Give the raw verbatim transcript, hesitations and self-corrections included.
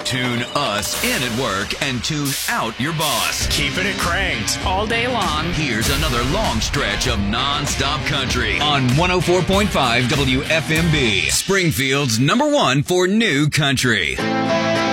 Tune us in at work and tune out your boss. Keeping it cranked all day long. Here's another long stretch of non-stop country on one oh four point five W F M B, Springfield's number one for new country.